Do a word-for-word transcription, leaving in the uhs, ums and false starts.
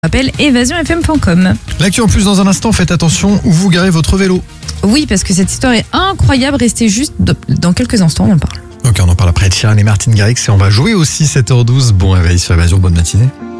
Appelle évasion f m point com. L'actu en plus dans un instant, faites attention où vous garez votre vélo. Oui, parce que cette histoire est incroyable. Restez juste dans quelques instants, on en parle. Ok, on en parle après de Sharon et Martin Garrix et on va jouer aussi sept heures douze. Bon réveil sur Évasion, bonne matinée.